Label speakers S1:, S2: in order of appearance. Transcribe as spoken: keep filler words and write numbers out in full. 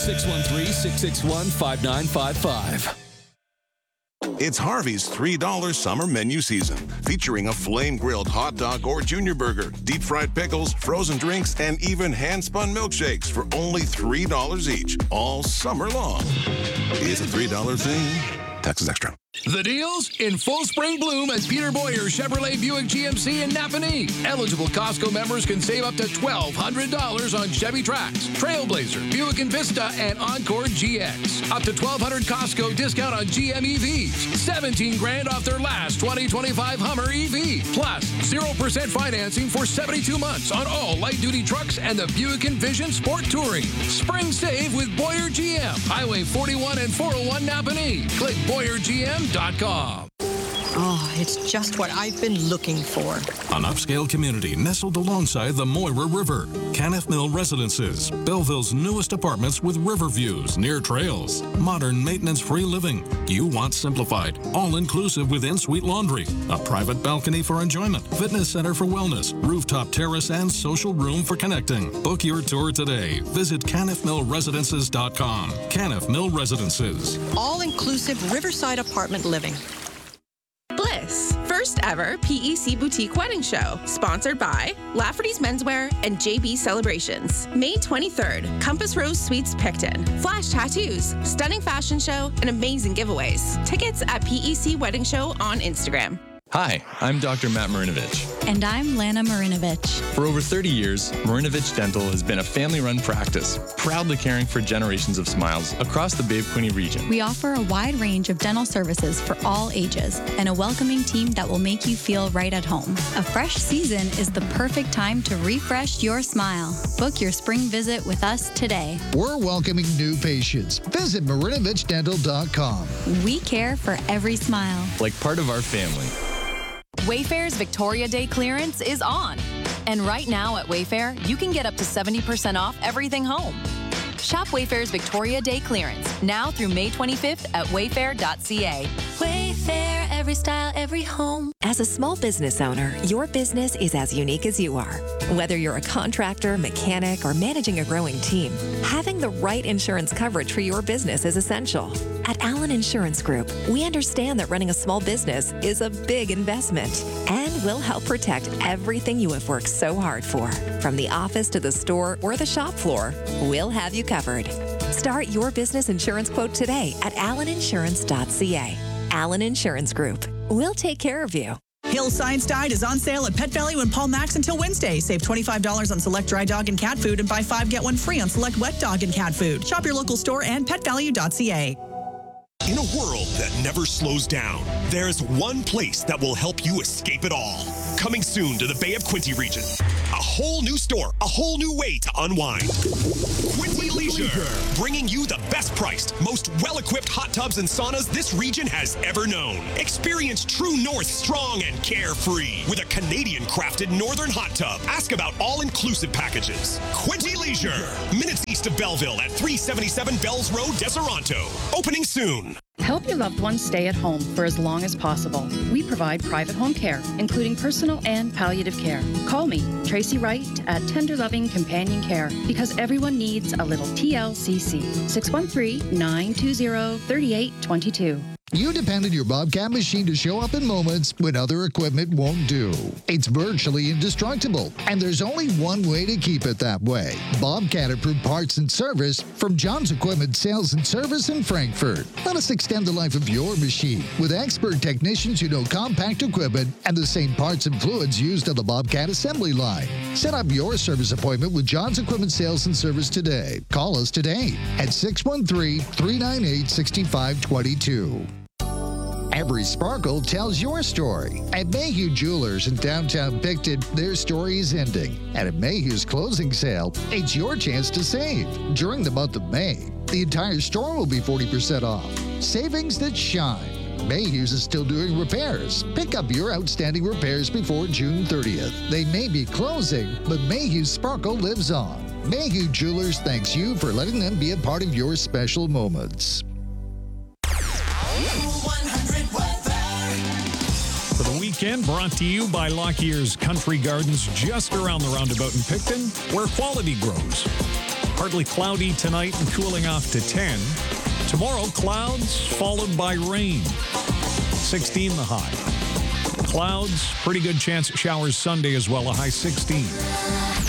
S1: six one three, six six one, five nine five five.
S2: It's Harvey's three dollar summer menu season, featuring a flame-grilled hot dog or junior burger, deep-fried pickles, frozen drinks, and even hand-spun milkshakes for only three dollars each, all summer long. It's a three dollar thing. Taxes extra.
S3: The deals in full spring bloom at Peter Boyer Chevrolet Buick G M C in Napanee. Eligible Costco members can save up to twelve hundred dollars on Chevy Trax, Trailblazer, Buick Envista, and Encore G X. Up to twelve hundred dollars Costco discount on G M E Vs. seventeen grand off their last twenty twenty-five Hummer E V. Plus, zero percent financing for seventy-two months on all light-duty trucks and the Buick Envision Sport Touring. Spring save with Boyer G M. Highway forty-one and four oh one Napanee. Click Boyer G M dot com.
S4: Oh, it's just what I've been looking for.
S5: An upscale community nestled alongside the Moira River. Caniff Mill Residences, Belleville's newest apartments with river views near trails. Modern maintenance-free living. You want simplified, all-inclusive with in-suite laundry. A private balcony for enjoyment. Fitness center for wellness. Rooftop terrace and social room for connecting. Book your tour today. Visit caniff mill residences dot com. Caniff Mill Residences.
S4: All-inclusive riverside apartment living.
S6: Bliss, first ever P E C boutique wedding show, sponsored by Lafferty's Menswear and J B Celebrations. May twenty-third, Compass Rose Suites Picton, flash tattoos, stunning fashion show, and amazing giveaways. Tickets at P E C Wedding Show on Instagram.
S7: Hi, I'm Doctor Matt Marinovich.
S8: And I'm Lana Marinovich.
S7: For over thirty years, Marinovich Dental has been a family-run practice, proudly caring for generations of smiles across the Bay of Quinte region.
S8: We offer a wide range of dental services for all ages and a welcoming team that will make you feel right at home. A fresh season is the perfect time to refresh your smile. Book your spring visit with us today.
S9: We're welcoming new patients. Visit marinovich dental dot com.
S8: We care for every smile.
S7: Like part of our family.
S10: Wayfair's Victoria Day clearance is on. And right now at Wayfair, you can get up to seventy percent off everything home. Shop Wayfair's Victoria Day clearance now through May twenty-fifth at wayfair dot c a.
S11: Wayfair, every style, every home. As a small business owner, your business is as unique as you are. Whether you're a contractor, mechanic, or managing a growing team, having the right insurance coverage for your business is essential. At Allen Insurance Group, we understand that running a small business is a big investment, and we'll help protect everything you have worked so hard for. From the office to the store or the shop floor, we'll have you covered. Start your business insurance quote today at allen insurance dot c a. Allen Insurance Group. We'll take care of you.
S12: Hillside's Tide is on sale at Pet Value and Paul Max until Wednesday. Save twenty-five dollars on select dry dog and cat food and buy five, get one free on select wet dog and cat food. Shop your local store and pet value dot c a.
S13: In a world that never slows down, there's one place that will help you escape it all. Coming soon to the Bay of Quinte region. A whole new store, a whole new way to unwind. Quinte Leisure, bringing you the best priced, most well-equipped hot tubs and saunas this region has ever known. Experience True North strong and carefree with a Canadian-crafted northern hot tub. Ask about all-inclusive packages. Quinte Leisure, minutes east of Belleville at three seventy-seven Bells Road, Deseronto. Opening soon.
S14: Help your loved ones stay at home for as long as possible. We provide private home care, including personal and palliative care. Call me, Tracy Wright, at Tender Loving Companion Care, because everyone needs a little T L C C. six one three, nine two zero, three eight two two.
S9: You depend on your Bobcat machine to show up in moments when other equipment won't do. It's virtually indestructible, and there's only one way to keep it that way. Bobcat approved parts and service from John's Equipment Sales and Service in Frankfurt. Let us extend the life of your machine with expert technicians who know compact equipment and the same parts and fluids used on the Bobcat assembly line. Set up your service appointment with John's Equipment Sales and Service today. Call us today at six one three, three nine eight, six five two two. Every sparkle tells your story. At Mayhew Jewelers in downtown Picton, their story is ending. And at Mayhew's closing sale, it's your chance to save. During the month of May, the entire store will be forty percent off. Savings that shine. Mayhew's is still doing repairs. Pick up your outstanding repairs before June thirtieth. They may be closing, but Mayhew's sparkle lives on. Mayhew Jewelers thanks you for letting them be a part of your special moments.
S15: For the weekend, brought to you by Lockyer's Country Gardens, just around the roundabout in Picton, where quality grows. Partly cloudy tonight and cooling off to ten. Tomorrow, clouds followed by rain. sixteen the high. Clouds, pretty good chance of showers Sunday as well, a high sixteen.